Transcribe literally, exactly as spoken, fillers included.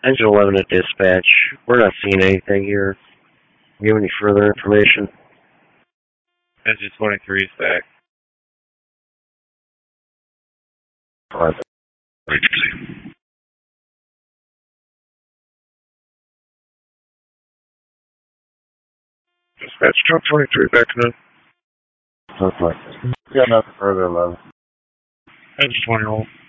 Engine eleven at dispatch. We're not seeing anything here. Do you have any further information? Engine twenty-three is back. Alright. Dispatch truck twenty-three back now. Okay. Got nothing further, eleven. Engine twenty-one.